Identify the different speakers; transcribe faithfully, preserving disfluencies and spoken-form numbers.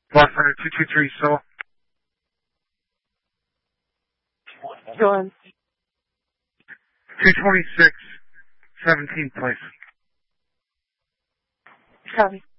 Speaker 1: Pathfinder two two three, so.
Speaker 2: Go on.
Speaker 1: two twenty-six, seventeenth place.
Speaker 2: Copy.